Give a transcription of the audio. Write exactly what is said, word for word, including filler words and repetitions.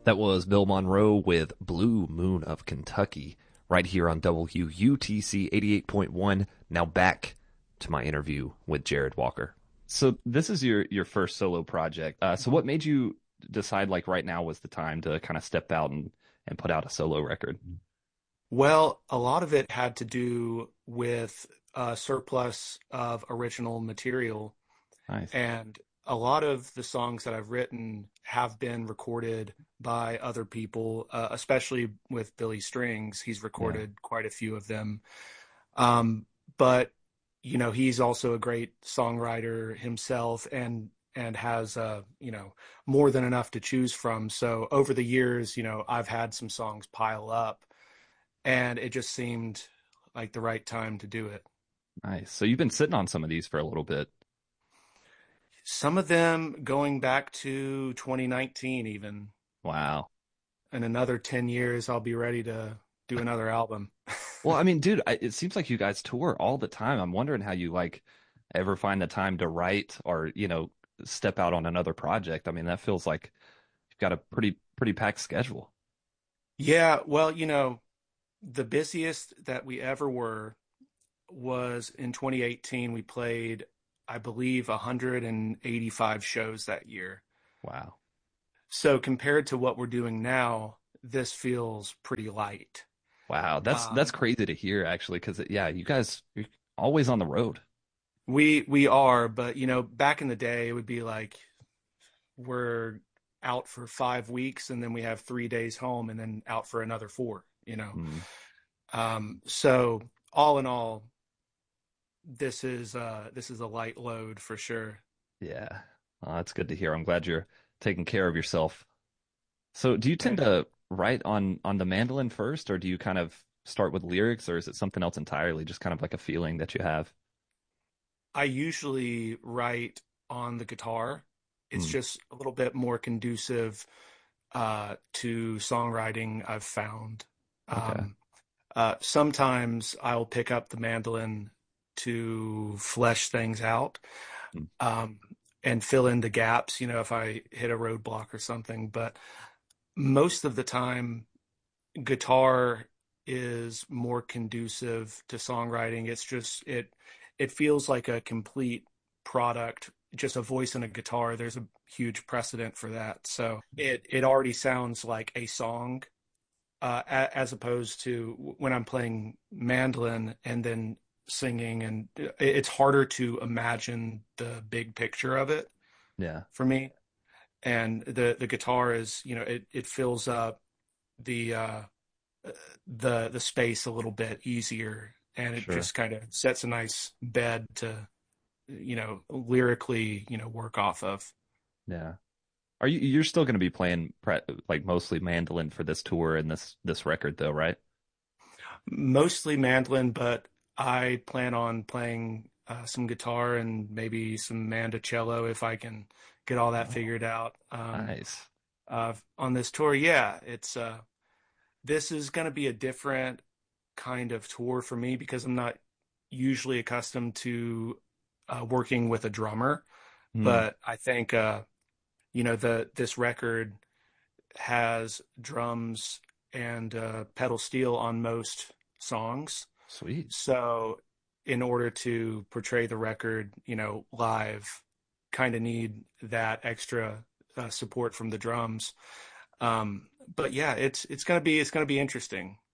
That was Bill Monroe with Blue Moon of Kentucky, right here on W U T C eighty-eight point one. Now back to my interview with Jared Walker. So this is your your first solo project. Uh, so what made you decide like right now was the time to kind of step out and and put out a solo record? Well, a lot of it had to do with a surplus of original material, Nice. and a lot of the songs that I've written have been recorded by other people, uh, especially with Billy Strings. He's Yeah, recorded quite a few of them. Um, but you know, he's also a great songwriter himself, and and has uh, you know, more than enough to choose from. So over the years, you know, I've had some songs pile up, and it just seemed like the right time to do it. nice. So you've been sitting on some of these for a little bit. Some of them going back to twenty nineteen, even. Wow. In another ten years, I'll be ready to do another album. Well, I mean, dude, I, it seems like you guys tour all the time. I'm wondering how you like ever find the time to write or, you know, step out on another project. I mean, that feels like you've got a pretty pretty packed schedule. Yeah, well, you know, the busiest that we ever were was in twenty eighteen. We played, I believe, one hundred eighty-five shows that year. Wow. So compared to what we're doing now, this feels pretty light. Wow. That's that's Um, crazy to hear actually, because yeah, you guys you're always on the road. we we are, but you know, back in the day, it would be like we're out for five weeks and then we have three days home and then out for another four, you know. Mm, Um, so all in all, this is uh this is a light load for sure. yeah. Uh, that's good to hear. I'm glad you're taking care of yourself. So, do you tend Thanks. to write on on the mandolin first, or do you kind of start with lyrics, or is it something else entirely, just kind of like a feeling that you have? I usually write on the guitar. It's Mm, just a little bit more conducive uh to songwriting, I've found. okay. Um uh sometimes I'll pick up the mandolin to flesh things out, Mm, um and fill in the gaps, you know, if I hit a roadblock or something. But most of the time, guitar is more conducive to songwriting. It's just it it feels like a complete product. Just a voice and a guitar. There's a huge precedent for that. So it it already sounds like a song, uh, a- as opposed to when I'm playing mandolin and then singing, and it- it's harder to imagine the big picture of it yeah, for me. And the the guitar is, you know, it it fills up the uh the the space a little bit easier, and it sure. just kind of sets a nice bed to, you know, lyrically, you know, work off of. Yeah. Are you you're still going to be playing pre like mostly mandolin for this tour and this this record though, right? Mostly mandolin, but I plan on playing uh, some guitar and maybe some mandocello if I can get all that Oh, figured out, um, nice. uh, on this tour. Yeah, it's uh, this is going to be a different kind of tour for me because I'm not usually accustomed to uh, working with a drummer. Mm, But I think, uh, you know, the this record has drums and uh, pedal steel on most songs. sweet. So in order to portray the record, you know, live, kind of need that extra uh, support from the drums. Um, but yeah, it's it's gonna be it's gonna be interesting.